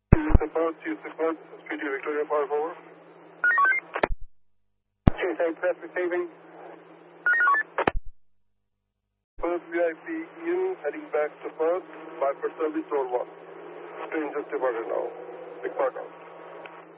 Use the code, Speedy Victoria 54. Chase 8 press receiving. Perth VIP in, heading back to Perth, by for service door 1. Train just departed now. Depart out.